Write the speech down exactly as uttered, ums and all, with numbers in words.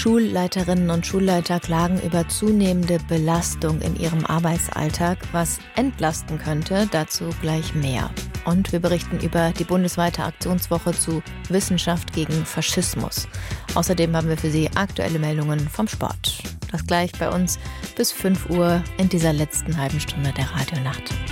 Schulleiterinnen und Schulleiter klagen über zunehmende Belastung in ihrem Arbeitsalltag, was entlasten könnte. Dazu gleich mehr. Und wir berichten über die bundesweite Aktionswoche zu Wissenschaft gegen Faschismus. Außerdem haben wir für Sie aktuelle Meldungen vom Sport. Das gleich bei uns bis fünf Uhr in dieser letzten halben Stunde der Radionacht.